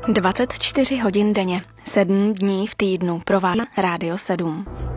24 hodin denně, 7 dní v týdnu, provádí Rádio 7.